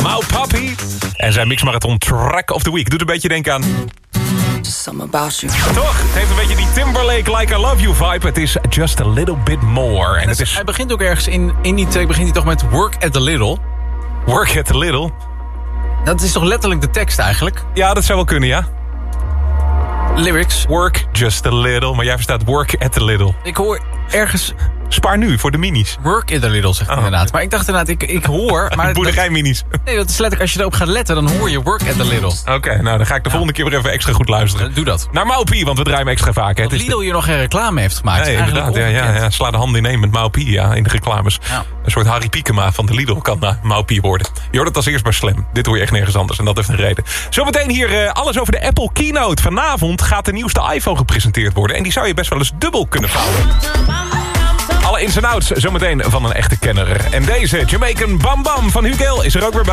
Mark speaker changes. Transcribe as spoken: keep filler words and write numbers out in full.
Speaker 1: Mau Papi. En zijn mixmarathon Track of the Week. Doet een beetje denken aan... Toch, het heeft een beetje die Timberlake Like I Love You vibe. Het is just a little bit more. En
Speaker 2: en
Speaker 1: het is...
Speaker 2: Hij begint ook ergens in, in die track, begint hij toch met work at a little.
Speaker 1: Work at a little.
Speaker 2: Dat is toch letterlijk de tekst eigenlijk?
Speaker 1: Ja, dat zou wel kunnen, ja.
Speaker 2: Lyrics.
Speaker 1: Work just a little. Maar jij verstaat work at a little.
Speaker 2: Ik hoor ergens...
Speaker 1: Spaar nu voor de minis.
Speaker 2: Work at a little, zegt hij
Speaker 1: oh.
Speaker 2: inderdaad. Maar ik dacht inderdaad, ik, ik hoor... Maar
Speaker 1: boerderijminis.
Speaker 2: Nee, dat is letterlijk, als je erop gaat letten, dan hoor je work at a little.
Speaker 1: Oké, okay, nou dan ga ik de ja. volgende keer weer even extra goed luisteren.
Speaker 2: Uh, doe dat.
Speaker 1: Naar Maupie, want we draaien hem extra vaak. Hè.
Speaker 2: Dat Lidl hier nog geen reclame heeft gemaakt.
Speaker 1: Nee, inderdaad. Ja, ja, ja. Sla de handen ineen met Maupie ja, in de reclames. Ja. Een soort Harry Piekema van de Lidl kan naar Maupie worden. Je hoort het als eerst bij Slam. Dit hoor je echt nergens anders en dat heeft een reden. Zometeen hier uh, alles over de Apple Keynote. Vanavond gaat de nieuwste iPhone gepresenteerd worden. En die zou je best wel eens dubbel kunnen vouwen. Alle ins en outs zometeen van een echte kenner. En deze Jamaican Bam Bam van Hugel is er ook weer bij.